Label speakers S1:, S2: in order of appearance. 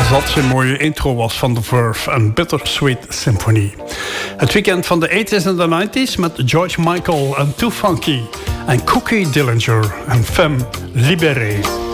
S1: dat een mooie intro was van The Verve en Bittersweet Symphony. Het weekend van de 80s en de 90s met George Michael en Too Funky en Cookie Dillinger en Femme Libérée.